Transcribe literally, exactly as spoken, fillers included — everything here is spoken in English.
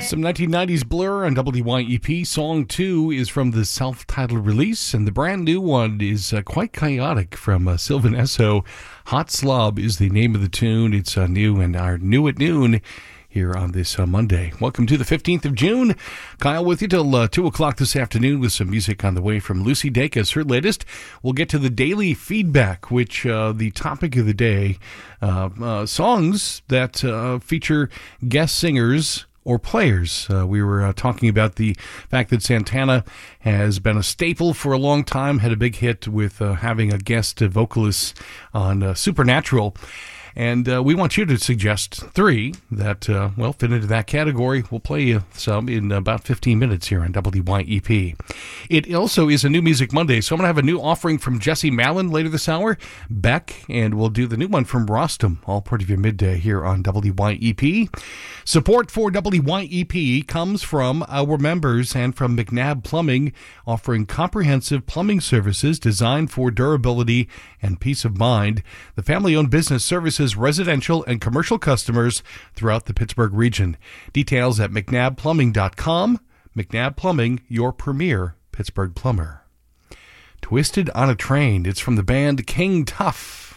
Some nineteen nineties Blur on W Y E P. Song two is from the self-titled release, and the brand new one is uh, quite chaotic from uh, Sylvan Esso. Hot Slob is the name of the tune. It's uh, new and our new at noon here on this uh, Monday. Welcome to the fifteenth of June. Kyle with you till uh, two o'clock this afternoon with some music on the way from Lucy Dacus. Her latest. We'll get to the daily feedback, which uh, the topic of the day, uh, uh, songs that uh, feature guest singers or players. Uh, we were uh, talking about the fact that Santana has been a staple for a long time, had a big hit with uh, having a guest vocalist on uh, Supernatural. And uh, we want you to suggest three that, uh, well, fit into that category. We'll play you some in about fifteen minutes here on W Y E P. It also is a New Music Monday, so I'm going to have a new offering from Jesse Malin later this hour, Beck, and we'll do the new one from Rostam, all part of your midday here on W Y E P. Support for W Y E P comes from our members and from McNabb Plumbing, offering comprehensive plumbing services designed for durability and peace of mind. The family-owned business services residential and commercial customers throughout the Pittsburgh region. Details at mcnabb plumbing dot com. McNabb Plumbing, your premier Pittsburgh plumber. Twisted on a Train. It's from the band King Tuff.